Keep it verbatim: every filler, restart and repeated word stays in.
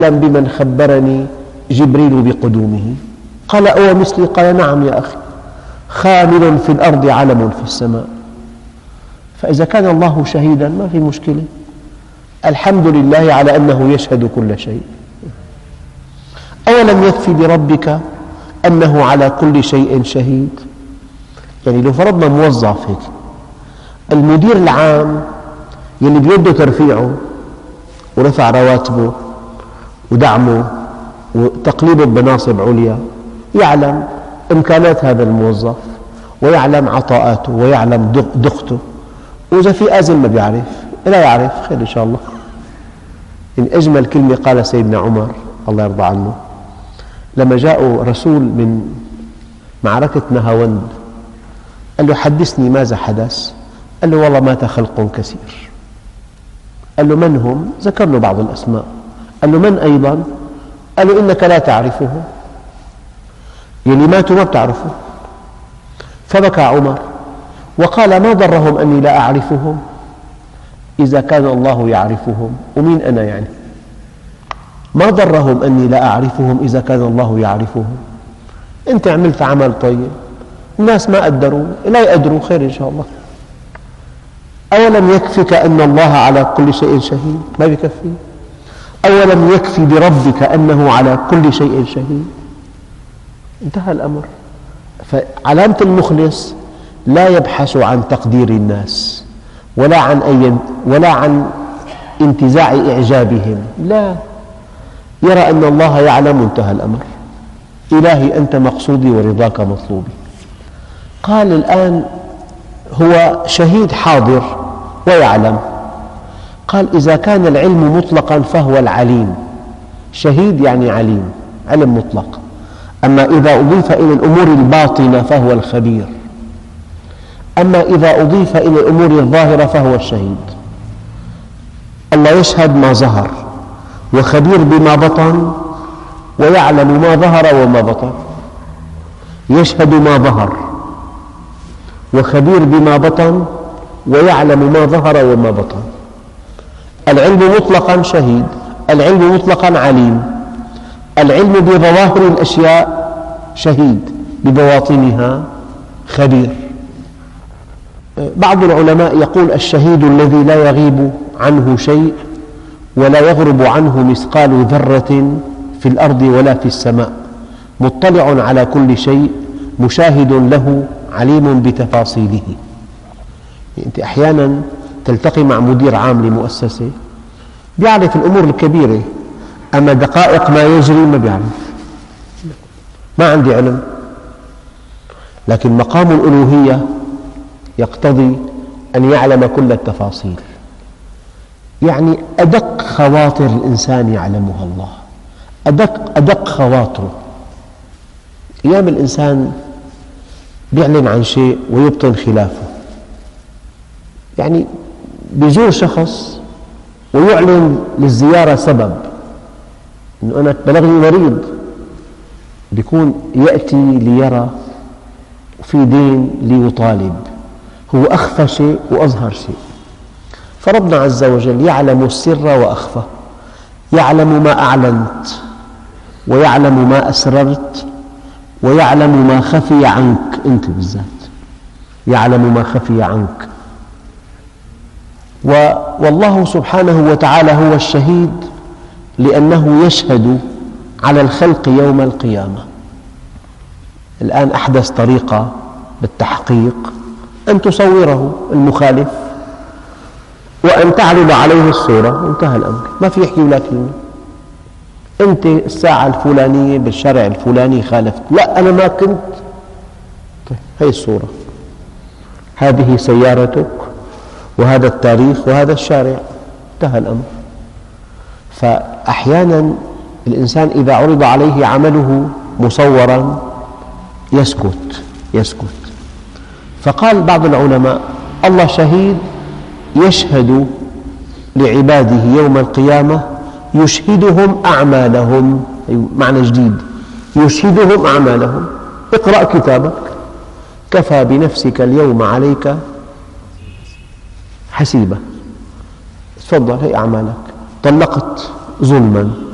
أعلم بمن خبرني جبريل بقدومه. قال أو مثلي؟ قال نعم يا أخي، خامل في الأرض علم في السماء. فإذا كان الله شهيدا ما في مشكلة، الحمد لله على أنه يشهد كل شيء. أولم يكفي بربك أنه على كل شيء شهيد؟ يعني لو فرضنا موظف هيك، المدير العام يلي بيده ترفيعه ورفع رواتبه ودعمه وتقليبه بمناصب عليا، يعلم إمكانات هذا الموظف ويعلم عطاءاته ويعلم دقته، وإذا في أزل ما بيعرف لا يعرف، خير إن شاء الله. إن أجمل كلمة قال سيدنا عمر الله يرضى عنه لما جاءوا رسول من معركة نهاوند، قال له حدثني ماذا حدث؟ قال له والله مات خلق كثير. قال له من هم؟ ذكر له بعض الأسماء. قال له من أيضا؟ قال له إنك لا تعرفهم، يلي ماتوا ما بتعرفه. فبكى عمر وقال ما ضرهم أني لا أعرفهم إذا كان الله يعرفهم، ومين أنا يعني؟ ما ضرهم أني لا أعرفهم إذا كان الله يعرفهم. أنت عملت عمل طيب، الناس ما قدروا، لا يقدروا، خير إن شاء الله. أولم يكفك أن الله على كل شيء شهيد؟ ما بيكفي. أولم يكفي بربك أنه على كل شيء شهيد؟ انتهى الأمر. فعلامة المخلص لا يبحث عن تقدير الناس ولا عن أي ولا عن انتزاع إعجابهم، لا، يرى أن الله يعلم، انتهى الأمر. إلهي أنت مقصودي ورضاك مطلوبي. قال الآن هو شهيد حاضر ويعلم. قال إذا كان العلم مطلقا فهو العليم. شهيد يعني عليم، علم مطلق. أما إذا أضيف إلى الأمور الباطنة فهو الخبير، أما إذا أضيف إلى الأمور الظاهرة فهو الشهيد. الله يشهد ما ظهر وخبير بما بطن ويعلم ما ظهر وما بطن. يشهد ما ظهر وخبير بما بطن ويعلم ما ظهر وما بطن. العلم مطلقا شهيد، العلم مطلقا عليم، العلم بظواهر الأشياء شهيد، ببواطنها خبير. بعض العلماء يقول الشهيد الذي لا يغيب عنه شيء ولا يغرب عنه مثقال ذرة في الأرض ولا في السماء، مطلع على كل شيء، مشاهد له، عليم بتفاصيله. أنت أحيانا تلتقي مع مدير عام لمؤسسة يعرف الأمور الكبيرة، أما دقائق ما يجري ما يعرف، ما عندي علم. لكن مقام الألوهية يقتضي أن يعلم كل التفاصيل، يعني أدق خواطر الإنسان يعلمها الله، أدق, أدق خواطره. أيام الإنسان يعلن عن شيء ويبطن خلافه، يعني بيزور شخص ويعلن للزيارة سبب، أنه أنا بلغني مريض، بيكون يأتي ليرى، في دين ليطالب، هو أخفى شيء وأظهر شيء. فربنا عز وجل يعلم السر وأخفى، يعلم ما أعلنت ويعلم ما أسررت ويعلم ما خفي عنك، أنت بالذات يعلم ما خفي عنك. والله سبحانه وتعالى هو الشهيد لأنه يشهد على الخلق يوم القيامة. الآن أحدث طريقة بالتحقيق أن تصوره المخالف وأن تعرض عليه الصورة، انتهى الأمر، ما في يحكي ولا كلمة. أنت الساعة الفلانية بالشارع الفلاني خالفت، لا أنا ما كنت. طيب هذه الصورة، هذه سيارتك وهذا التاريخ وهذا الشارع، انتهى الأمر. فأحيانا الإنسان إذا عرض عليه عمله مصورا يسكت يسكت. فقال بعض العلماء الله شهيد يشهد لعباده يوم القيامة، يشهدهم أعمالهم، معنى جديد، يشهدهم أعمالهم. اقرأ كتابك كفى بنفسك اليوم عليك حسيبة، تفضل هي أعمالك. طلقت ظلما،